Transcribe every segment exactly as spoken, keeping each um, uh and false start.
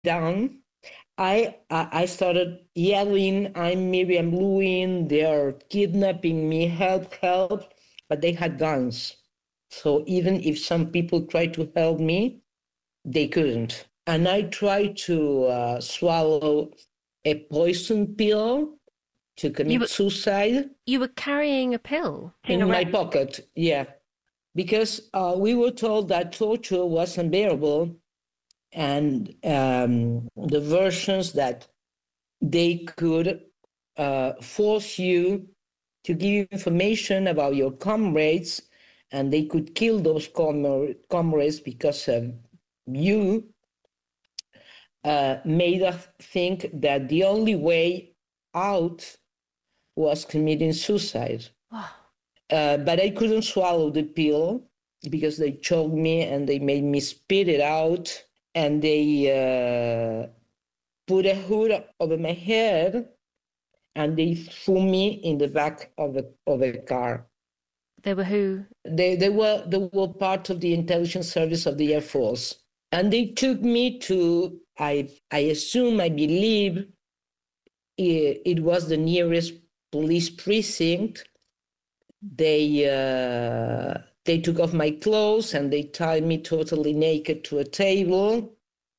down, I I started yelling, "I'm Miriam Lewin, they're kidnapping me, help, help." But they had guns. So even if some people tried to help me, they couldn't. And I tried to uh, swallow a poison pill to You commit were suicide you were carrying a pill. in my pocket. Yeah, because uh, we were told that torture was unbearable, and um, the versions that they could uh, force you to give information about your comrades, and they could kill those com- comrades because um, you uh, made us think that the only way out was committing suicide. Oh, Uh, but I couldn't swallow the pill because they choked me and they made me spit it out, and they uh, put a hood over my head and they threw me in the back of a, of a car. they were who? They, they, were, they were part of the intelligence service of the Air Force. And they took me to, I, I assume, I believe, it, it was the nearest police precinct. They, uh, they took off my clothes and they tied me totally naked to a table.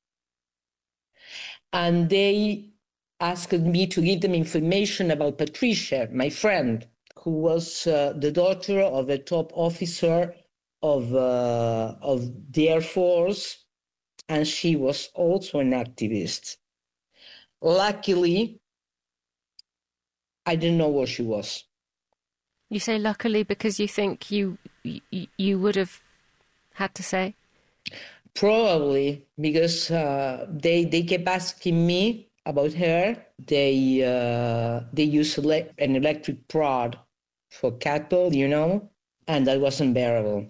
And they asked me to give them information about Patricia, my friend, who was uh, the daughter of a top officer of, uh, of the Air Force, and she was also an activist. Luckily, I didn't know where she was. You say luckily because you think you you, you would have had to say? Probably because uh, they they kept asking me about her. They uh, they use ele- an electric prod for cattle, you know, and that was unbearable.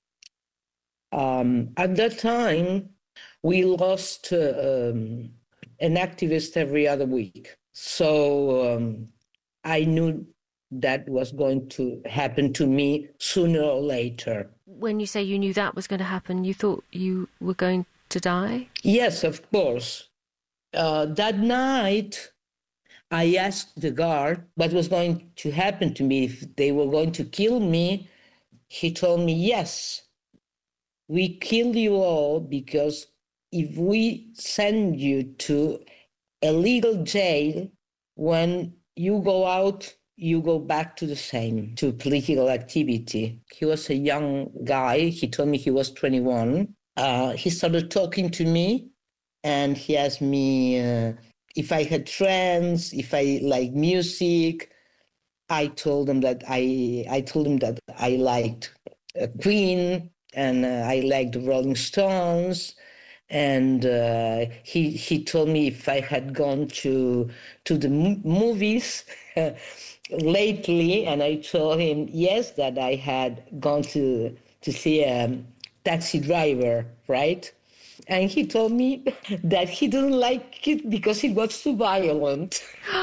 Um, at that time, we lost uh, um, an activist every other week. So um, I knew that was going to happen to me sooner or later. When you say you knew that was going to happen, you thought you were going to die? Yes, of course. Uh, that night, I asked the guard what was going to happen to me, if they were going to kill me. He told me, yes, we kill you all because if we send you to a legal jail, when you go out, you go back to the same, to political activity. He was a young guy. He told me he was twenty-one. Uh, he started talking to me and he asked me uh, if I had friends, if I like music. I told him that I I told him that I liked uh, Queen and uh, I liked the Rolling Stones, and uh, he he told me if I had gone to to the m- movies lately, and I told him yes, that I had gone to to see a Taxi Driver, right? And he told me that he didn't like it because it was too violent.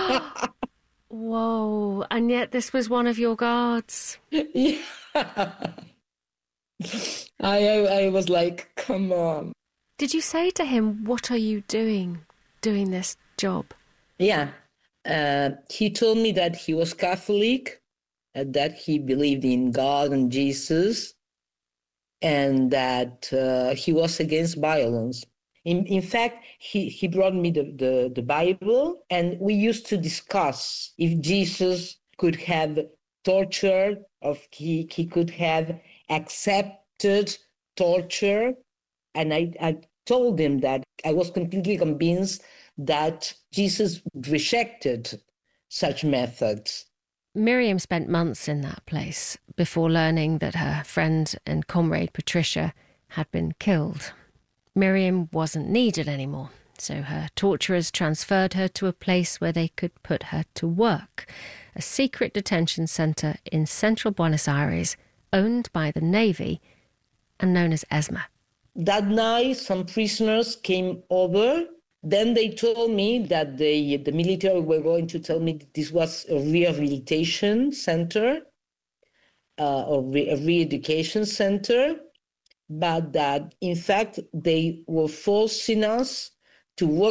Whoa, and yet this was one of your guards. Yeah. I, I I was like, come on. Did you say to him, what are you doing, doing this job? Yeah. Uh, he told me that he was Catholic, uh, that he believed in God and Jesus, and that uh, he was against violence. In, in fact, he, he brought me the, the, the Bible, and we used to discuss if Jesus could have tortured, or he, he could have accepted torture. And I, I told him that I was completely convinced that Jesus rejected such methods. Miriam spent months in that place before learning that her friend and comrade Patricia had been killed. Miriam wasn't needed anymore, so her torturers transferred her to a place where they could put her to work, a secret detention centre in central Buenos Aires, owned by the Navy and known as ESMA. That night, some prisoners came over. Then they told me that the, the military were going to tell me that this was a rehabilitation center, uh, or re- a re-education center, but that in fact they were forcing us to work